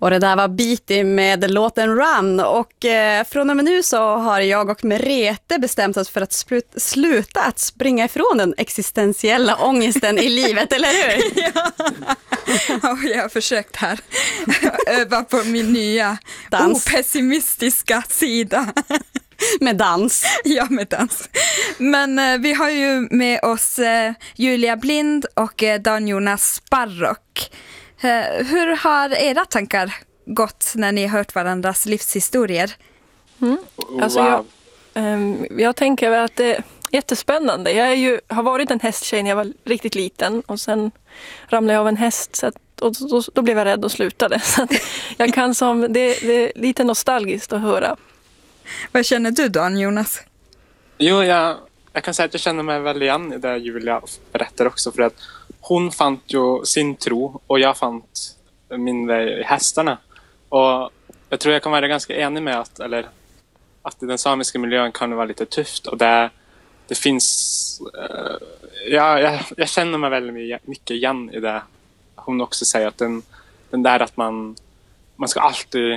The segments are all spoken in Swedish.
Och det där var Beatty med låten Run. Och från och med nu så har jag och Merete bestämt oss för att sluta att springa ifrån den existentiella ångesten i livet, eller hur? Ja, jag har försökt här öva på min nya opessimistiska sida. Med dans. Ja, med dans. Men vi har ju med oss Julia Blind och Dan Jonas Sparrock. Hur har era tankar gått när ni har hört varandras livshistorier? Alltså jag tänker väl att det är jättespännande. Jag har varit en hästtjej när jag var riktigt liten och sen ramlade jag av en häst så att, och då blev jag rädd och slutade. Så att jag kan det är lite nostalgiskt att höra. Vad känner du då, Jonas? Jo, jag kan säga att jag känner mig väl igen i det Julia berättar också, för att hon fann ju sin tro och jag fann min väg i hästarna. Och jag tror jag kan vara ganska enig med att i den samiska miljön kan det vara lite tufft, och det finns jag känner mig väldigt mycket igen i det hon också säger, att den där att man ska alltid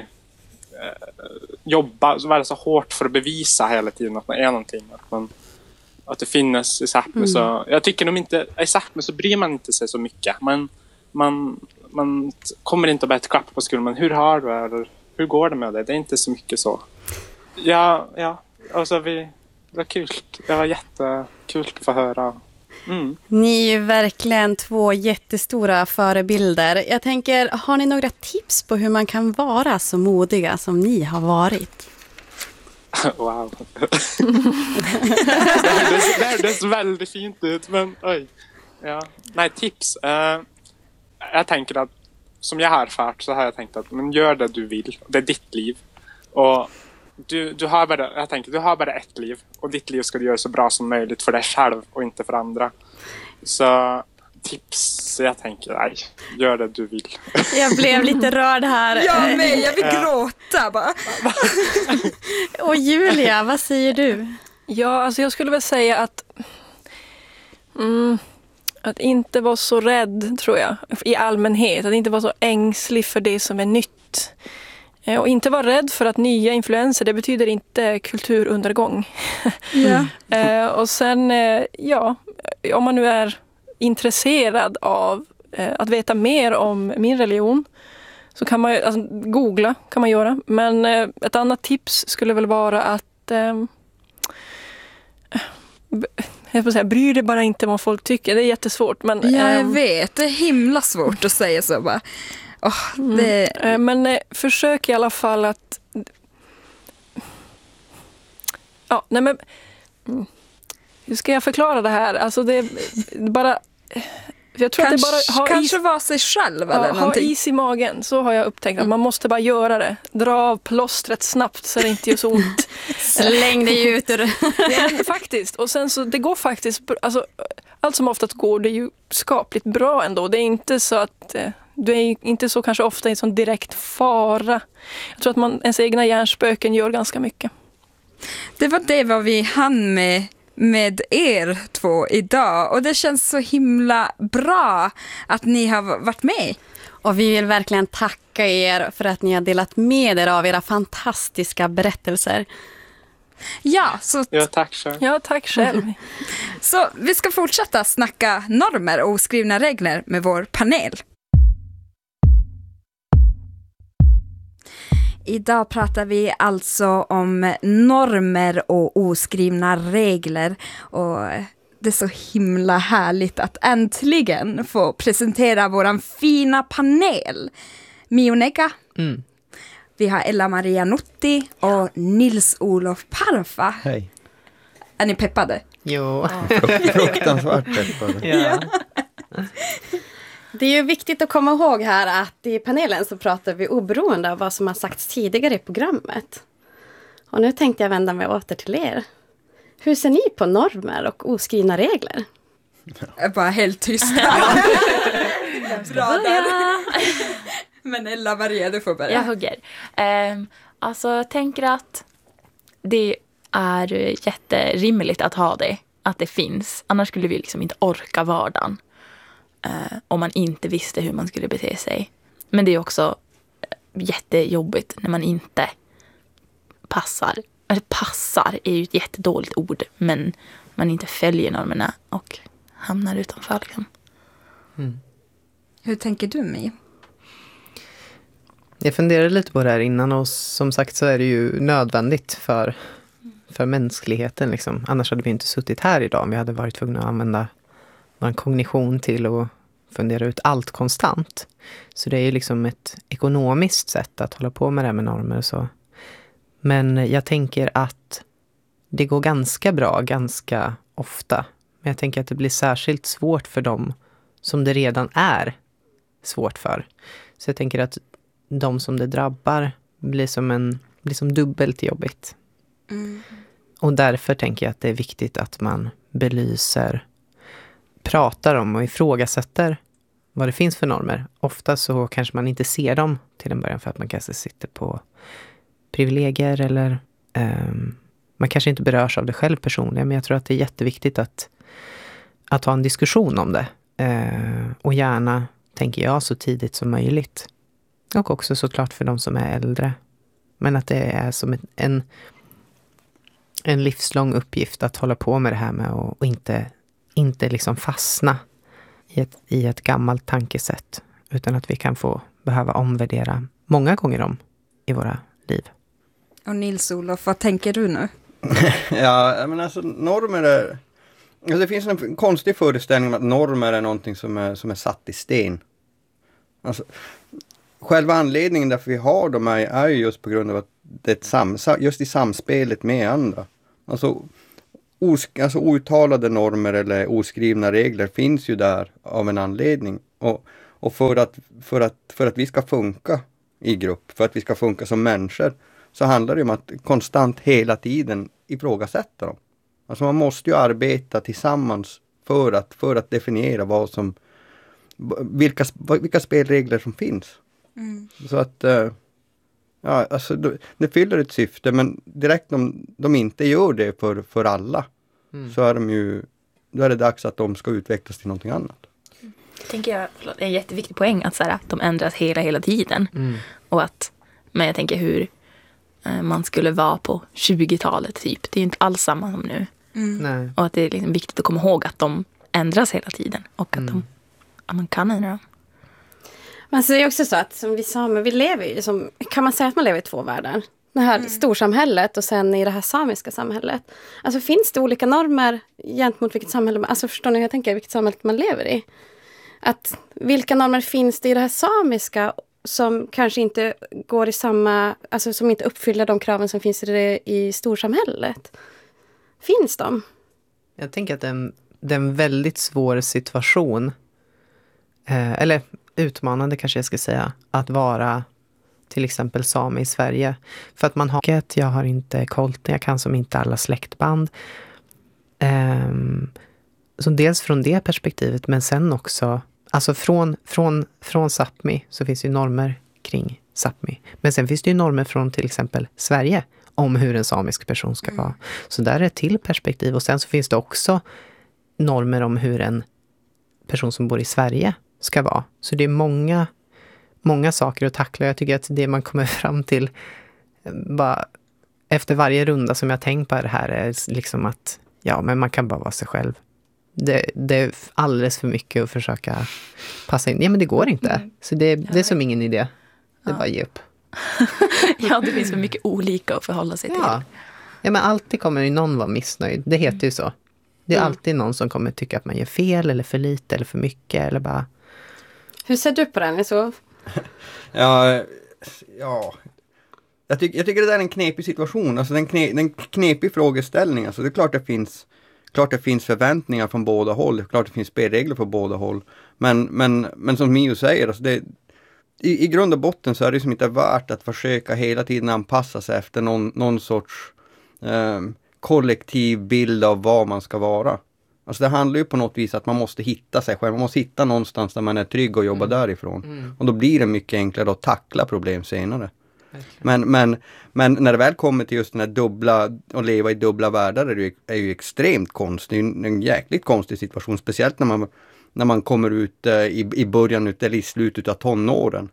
jobba vara så hårt för att bevisa hela tiden att man är någonting, att det finns i Sápmi. Så jag tycker nog inte i Sápmi så bryr man inte sig så mycket. Man kommer inte att börja klappa på skulden, men hur har du, eller hur går det med det? Det är inte så mycket så. Ja, alltså det var kul. Det var jättekul att få höra. Ni är ju verkligen två jättestora förebilder. Jag tänker, har ni några tips på hur man kan vara så modiga som ni har varit? Wow. det är väldigt fint ut, men oj. Ja. Nej, tips. Jag tänker att som jag har erfart så har jag tänkt att men gör det du vill. Det är ditt liv. Och du har bara ett liv, och ditt liv ska du göra så bra som möjligt för dig själv och inte för andra. Så tips, jag tänker, gör det du vill. Jag blev lite rörd här. Jag med, jag vill gråta bara. Och Julia, vad säger du? Ja, alltså jag skulle väl säga att inte vara så rädd, tror jag, i allmänhet. Att inte vara så ängslig för det som är nytt. Och inte vara rädd för att nya influenser, det betyder inte kulturundergång. Ja. Och sen, om man nu är intresserad av att veta mer om min religion, så kan man googla kan man göra. Men ett annat tips skulle väl vara att bryr dig bara inte om vad folk tycker. Det är jättesvårt. Men, jag vet, det är himla svårt att säga så bara. Men försök i alla fall att hur ska jag förklara det här? Alltså det är bara, jag tror att det bara kanske vara sig själv eller någonting. Ha is i magen, så har jag upptäckt att man måste bara göra det. Dra av plåstret snabbt så det inte gör så ont. Släng dig ut ur det. Faktiskt. Och sen så det går faktiskt, alltså allt som oftast går det ju skapligt bra ändå. Det är inte så att du är inte så kanske ofta i en sån direkt fara. Jag tror att ens egna hjärnspöken gör ganska mycket. Det var vad vi hann med er två idag. Och det känns så himla bra att ni har varit med. Och vi vill verkligen tacka er för att ni har delat med er av era fantastiska berättelser. Ja, tack själv. Ja, tack själv. Så vi ska fortsätta snacka normer och oskrivna regler med vår panel. Idag pratar vi alltså om normer och oskrivna regler, och det är så himla härligt att äntligen få presentera våran fina panel. Mioneka, vi har Ella Maria Nutti och Nils-Olof Parfa. Hej. Är ni peppade? Jo, fruktansvärt peppade. Ja. Det är ju viktigt att komma ihåg här att i panelen så pratar vi oberoende av vad som har sagts tidigare i programmet. Och nu tänkte jag vända mig åter till er. Hur ser ni på normer och oskrivna regler? Jag är bara helt tyst. Bra där. Men Ella Maria, du får börja. Jag hugger. Alltså jag tänker att det är jätterimligt att ha det. Att det finns. Annars skulle vi liksom inte orka vardagen. Om man inte visste hur man skulle bete sig. Men det är också jättejobbigt när man inte passar. Eller passar är ju ett jättedåligt ord, men man inte följer normerna och hamnar utanför. Liksom. Hur tänker du, Mi? Jag funderade lite på det här innan och som sagt så är det ju nödvändigt för mänskligheten. Liksom. Annars hade vi inte suttit här idag om vi hade varit tvungna att använda vår kognition till att fundera ut allt konstant. Så det är ju liksom ett ekonomiskt sätt att hålla på med det här med normer och så. Men jag tänker att det går ganska bra, ganska ofta. Men jag tänker att det blir särskilt svårt för dem som det redan är svårt för. Så jag tänker att de som det drabbar blir som dubbelt jobbigt. Och därför tänker jag att det är viktigt att man belyser, pratar om och ifrågasätter vad det finns för normer. Ofta så kanske man inte ser dem till en början för att man kanske sitter på privilegier eller man kanske inte berörs av det själv personligen, men jag tror att det är jätteviktigt att ha en diskussion om det. Och gärna, tänker jag, så tidigt som möjligt. Och också såklart för de som är äldre. Men att det är som en livslång uppgift att hålla på med det här med och inte liksom fastna i ett gammalt tankesätt. Utan att vi kan få behöva omvärdera många gånger om i våra liv. Och Nils-Olof, vad tänker du nu? Ja, men alltså normer är... Alltså, det finns en konstig föreställning om att normer är någonting som är satt i sten. Alltså, själva anledningen därför vi har dem är ju just på grund av att det är just i samspelet med andra. Alltså outtalade normer eller oskrivna regler finns ju där av en anledning. Och för att vi ska funka i grupp, för att vi ska funka som människor, så handlar det om att konstant hela tiden ifrågasätta dem. Alltså man måste ju arbeta tillsammans för att definiera vilka spelregler som finns. Så att alltså det fyller ett syfte, men direkt om de inte gör det för alla så är då är det dags att de ska utvecklas till någonting annat. Tänker jag, det är en jätteviktig poäng att så här, de ändras hela tiden. Och men jag tänker hur man skulle vara på 20-talet typ. Det är ju inte alls samma som nu. Nej. Och att det är liksom viktigt att komma ihåg att de ändras hela tiden. Och att man kan ändra dem. Men så är det också så att som vi sa, men vi lever ju som, kan man säga att man lever i två världar? Det här storsamhället och sen i det här samiska samhället. Alltså finns det olika normer gentemot vilket samhälle, alltså förstår ni hur jag tänker, vilket samhälle man lever i? Att vilka normer finns det i det här samiska som kanske inte går i samma, alltså som inte uppfyller de kraven som finns i storsamhället? Finns de? Jag tänker att det är en väldigt svår situation, eller utmanande kanske jag ska säga, att vara till exempel same i Sverige. För att man har jag har inte koll, jag kan som inte alla släktband. Så dels från det perspektivet, men sen också, alltså från Sápmi så finns ju normer kring Sápmi. Men sen finns det ju normer från till exempel Sverige om hur en samisk person ska vara. Så där är ett till perspektiv. Och sen så finns det också normer om hur en person som bor i Sverige ska vara. Så det är många saker att tackla. Jag tycker att det man kommer fram till bara efter varje runda som jag tänkt på det här är liksom att men man kan bara vara sig själv. Det är alldeles för mycket att försöka passa in. Ja, men det går inte. Så det är som ingen idé. Det är bara ge upp. Ja, det finns för mycket olika att förhålla sig till. Ja, men alltid kommer ju någon vara missnöjd. Det heter ju så. Det är alltid någon som kommer tycka att man gör fel eller för lite eller för mycket eller bara... Hur ser du på den? Så? Ja. Jag tycker det där är en knepig situation. Alltså den knepig frågeställning. Alltså det är klart det finns förväntningar från båda håll. Det är klart det finns spelregler på båda håll. Men som Mio säger, alltså i grund och botten så är det som inte värt att försöka hela tiden anpassa sig efter någon sorts kollektiv bild av vad man ska vara. Alltså det handlar ju på något vis att man måste hitta sig själv. Man måste hitta någonstans där man är trygg och jobba därifrån. Och då blir det mycket enklare att tackla problem senare. Men när det väl kommer till just den här dubbla, att leva i dubbla världar är ju extremt konstigt. Det är en jäkligt konstig situation. Speciellt när man kommer ut i början eller i slutet av tonåren.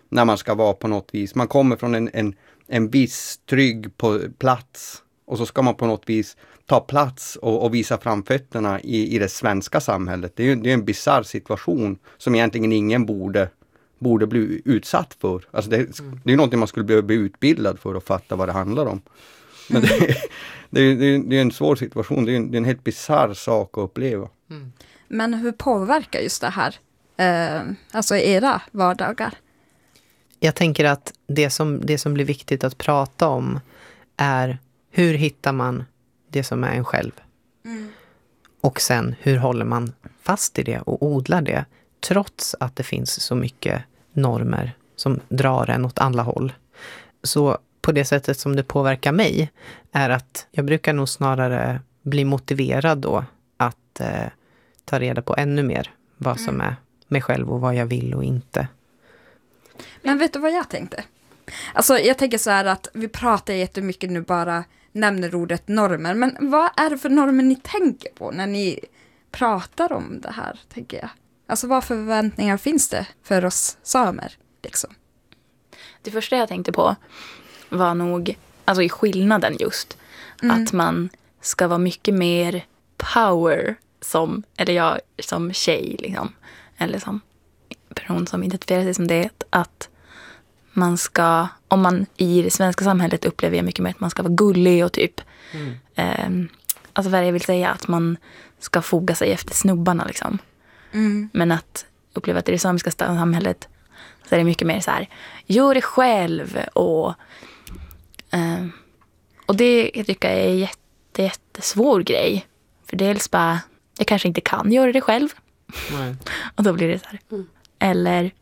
när man ska vara på något vis. Man kommer från en viss trygg på plats och så ska man på något vis ta plats och visa framfötterna i det svenska samhället. Det är en bizarr situation som egentligen ingen borde bli utsatt för. Alltså det är någonting man skulle behöva bli utbildad för att fatta vad det handlar om. Men det är en svår situation. Det är en helt bizarr sak att uppleva. Men hur påverkar just det här alltså era vardagar? Jag tänker att det som blir viktigt att prata om är hur hittar man det som är en själv. Och sen hur håller man fast i det och odlar det trots att det finns så mycket normer som drar en åt alla håll. Så på det sättet som det påverkar mig är att jag brukar nog snarare bli motiverad då att ta reda på ännu mer vad som är mig själv och vad jag vill och inte. Men vet du vad jag tänkte? Alltså jag tänker så här att vi pratar jättemycket nu, bara nämner ordet normer. Men vad är det för normer ni tänker på när ni pratar om det här, tänker jag? Alltså vad för förväntningar finns det för oss samer liksom? Det första jag tänkte på var nog, alltså i skillnaden just, att man ska vara mycket mer power som tjej liksom, eller som person som identifierar sig som det, att man ska, om man i det svenska samhället upplever jag mycket mer att man ska vara gullig och typ alltså vad jag vill säga, att man ska foga sig efter snubbarna liksom. Men att uppleva att i det samiska samhället så är det mycket mer så här, gör det själv och det jag tycker är en jättesvår grej, för dels bara jag kanske inte kan göra det själv. Nej. Och då blir det så här. Eller